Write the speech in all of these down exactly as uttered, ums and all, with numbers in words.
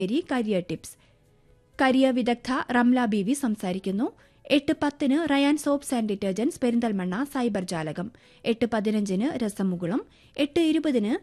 Career tips. Career വിദഗ്ധ റംല ബീവി സംസാരിക്കുന്നു. എട്ട് പത്തിന് Ryan soaps and detergents Perinthalmanna cyber ജാലകം. എട്ട് പതിനഞ്ചിന് രസമുകുളം. എട്ട് ഇരുപതിന്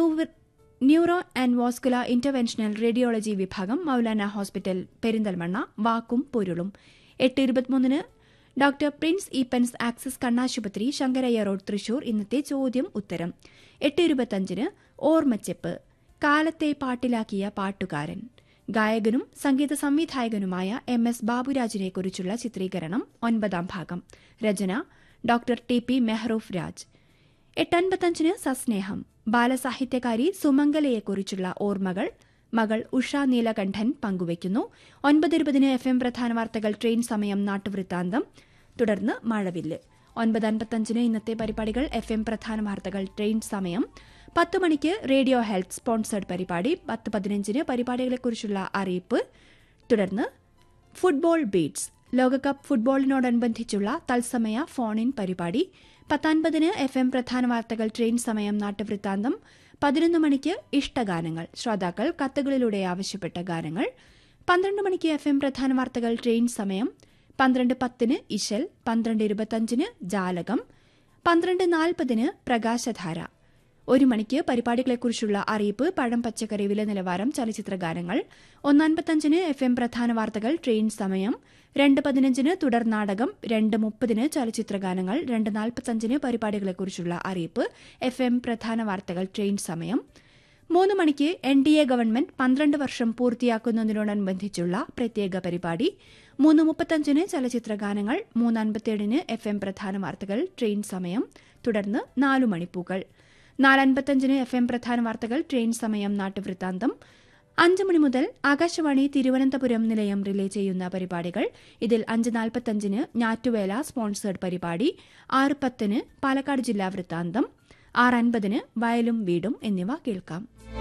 neuro and vascular interventional radiology വിഭാഗം മൌലാന ഹോസ്പിറ്റൽ പെരിന്തൽമണ്ണ വാക്കും പൊരുളും. എട്ട് ഇരുപത്തിമൂന്നിന് ഡോക്ടർ പ്രിൻസ് ഈപ്പൻസ് ആക്സിസ് കണ്ണാശുപത്രി ശങ്കരയ്യ റോഡ് തൃശൂർ ഇന്നത്തെ ചോദ്യം ഉത്തരം. എട്ട് ഇരുപത്തിയഞ്ചിന് ഓർമ്മച്ചെപ്പ് കാലത്തെ പാട്ടിലാക്കിയ പാട്ടുകാരൻ ഗായകനും സംഗീത സംവിധായകനുമായ എം എസ് ബാബുരാജിനെക്കുറിച്ചുള്ള ചിത്രീകരണം ഒൻപതാം ഭാഗം. രചന doctor T P Mehroof Raj. എട്ടൻപത്തഞ്ചിന് സസ്നേഹം ബാലസാഹിത്യകാരി സുമംഗലയെക്കുറിച്ചുള്ള ഓർമ്മകൾ മകൾ ഉഷ നീലകണ്ഠൻ പങ്കുവയ്ക്കുന്നു. ഒൻപതിരുപതിന് എഫ് എം പ്രധാന വാർത്തകൾ ട്രെയിൻ സമയം നാട്ടുവൃത്താന്തം, തുടർന്ന് മഴവില്ല്. ഒൻപത് അൻപത്തഞ്ചിന് ഇന്നത്തെ പരിപാടികൾ എഫ് എം പ്രധാന വാർത്തകൾ ട്രെയിൻ സമയം. പത്ത് മണിക്ക് റേഡിയോ ഹെൽത്ത് സ്പോൺസേഡ് പരിപാടി. പത്ത് പതിനഞ്ചിന് പരിപാടികളെക്കുറിച്ചുള്ള അറിയിപ്പ്, തുടർന്ന് ഫുട്ബോൾ ബീറ്റ്സ് ലോകകപ്പ് ഫുട്ബോളിനോടനുബന്ധിച്ചുള്ള തത്സമയ ഫോൺ ഇൻ പരിപാടി. പത്തൊൻപതിന് എഫ് എം പ്രധാന വാർത്തകൾ ട്രെയിൻ സമയം നാട്ടുവൃത്താന്തം. പതിനൊന്ന് മണിക്ക് ഇഷ്ടഗാനങ്ങൾ ശ്രോതാക്കൾ കത്തുകളിലൂടെ ആവശ്യപ്പെട്ട ഗാനങ്ങൾ. പന്ത്രണ്ട് മണിക്ക് എഫ് എം പ്രധാന വാർത്തകൾ ട്രെയിൻ സമയം. പന്ത്രണ്ട് പത്തിന് ഇശൽ. പന്ത്രണ്ട് ഇരുപത്തഞ്ചിന് ജാലകം. പന്ത്രണ്ട് നാൽപ്പതിന് പ്രകാശധാര. ഒരു മണിക്ക് പരിപാടികളെക്കുറിച്ചുള്ള അറിയിപ്പ്, പഴം പച്ചക്കറി വില നിലവാരം, ചലച്ചിത്ര ഗാനങ്ങൾ. ഒന്നൻപത്തഞ്ചിന് എഫ് എം പ്രധാന വാർത്തകൾ ട്രെയിൻ സമയം. രണ്ട് പതിനഞ്ചിന് തുടർ നാടകം. രണ്ട് മുപ്പതിന് ചലച്ചിത്ര ഗാനങ്ങൾ. രണ്ട് നാൽപ്പത്തഞ്ചിന് പരിപാടികളെക്കുറിച്ചുള്ള അറിയിപ്പ്, എഫ് എം പ്രധാന വാർത്തകൾ ട്രെയിൻ സമയം. മൂന്ന് മണിക്ക് എൻ ഡി എ ഗവൺമെന്റ് പന്ത്രണ്ട് വർഷം പൂർത്തിയാക്കുന്നതിനോടനുബന്ധിച്ചുള്ള പ്രത്യേക പരിപാടി. മൂന്ന് മുപ്പത്തഞ്ചിന് ചലച്ചിത്ര ഗാനങ്ങൾ. മൂന്ന് അൻപത്തിയേഴിന് എഫ് എം പ്രധാന വാർത്തകൾ ട്രെയിൻ സമയം. തുടർന്ന് നാലു മണിപ്പൂക്കൾ. നാലൻപത്തഞ്ചിന് എഫ് എം പ്രധാന വാർത്തകൾ ട്രെയിൻ സമയം നാട്ടുവൃത്താന്തം. അഞ്ച് മണി മുതൽ ആകാശവാണി തിരുവനന്തപുരം നിലയം റിലേ ചെയ്യുന്ന പരിപാടികൾ. ഇതിൽ അഞ്ച് നാൽപ്പത്തഞ്ചിന് ഞാറ്റുവേല സ്പോൺസേഡ് പരിപാടി. ആറ് പത്തിന് പാലക്കാട് ജില്ലാ വൃത്താന്തം. ആറ് അൻപതിന് വയലും വീടും എന്നിവ കേൾക്കാം.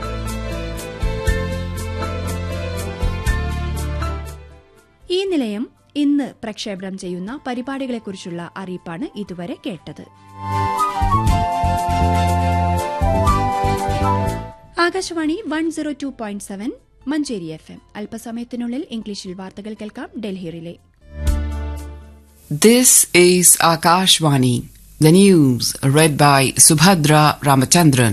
ഈ നിലയം ഇന്ന് പ്രക്ഷേപണം ചെയ്യുന്ന പരിപാടികളെക്കുറിച്ചുള്ള അറിയിപ്പാണ് ഇതുവരെ കേട്ടത്. Akashvani one zero two point seven Manjeri F M. അല്പസമയത്തിനുള്ളിൽ ഇംഗ്ലീഷിൽ വാർത്തകൾ കേൾക്കാം. Delhi relay. This is Akashvani. The news read by Subhadra Ramachandran.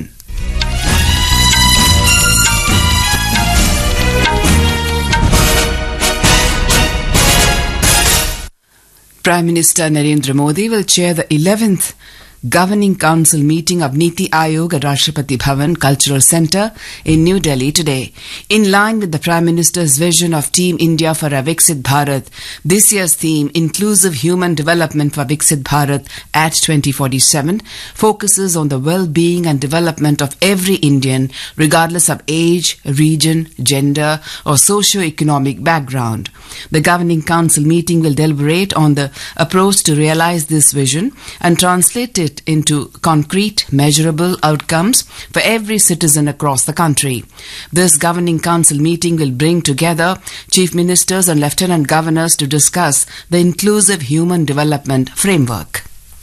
Prime Minister Narendra Modi will chair the eleventh Governing Council meeting of Niti Aayog at Rashtrapati Bhavan Cultural Centre in New Delhi today. In line with the Prime Minister's vision of Team India for a Viksit Bharat, this year's theme, Inclusive Human Development for Viksit Bharat at twenty forty-seven, focuses on the well-being and development of every Indian, regardless of age, region, gender or socio-economic background. The Governing Council meeting will deliberate on the approach to realize this vision and translate it into concrete, measurable outcomes for every citizen across the country. This Governing Council meeting will bring together Chief Ministers and Lieutenant Governors to discuss the Inclusive Human Development Framework.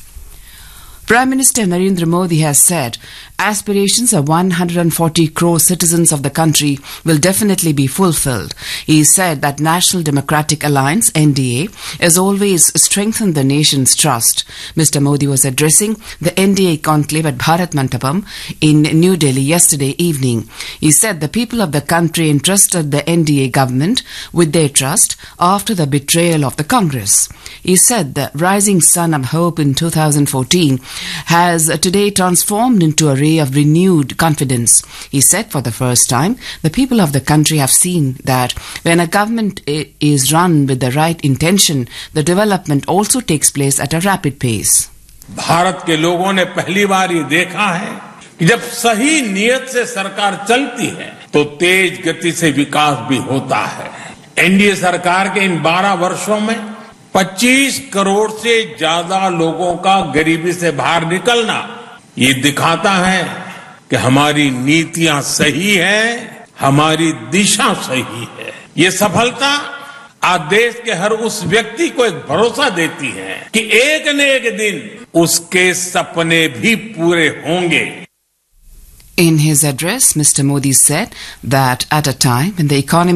Prime Minister Narendra Modi has said aspirations of one hundred forty crore citizens of the country will definitely be fulfilled. He said that National Democratic Alliance, N D A, has always strengthened the nation's trust. Mister Modi was addressing the N D A conclave at Bharat Mandapam in New Delhi yesterday evening. He said the people of the country entrusted the N D A government with their trust after the betrayal of the Congress. He said the rising sun of hope in two thousand fourteen has today transformed into a ray of renewed confidence. He said for the first time, the people of the country have seen that when a government is run with the right intention, the development also takes place at a rapid pace. Bharat के लोगों ने पहली बार ये देखा है कि जब सही नियत से सरकार चलती है तो तेज गति से विकास भी होता है. एनडीए सरकार के इन बारह वर्षों में पच्चीस करोड़ से ज्यादा लोगों का गरीबी से बाहर निकलना ये दिखाता है कि हमारी नीतियां सही है, हमारी दिशा सही है. ये सफलता आज देश के हर उस व्यक्ति को एक भरोसा देती है कि एक न एक दिन उसके सपने भी पूरे होंगे. In his address, Mister Modi said that at a time when the economy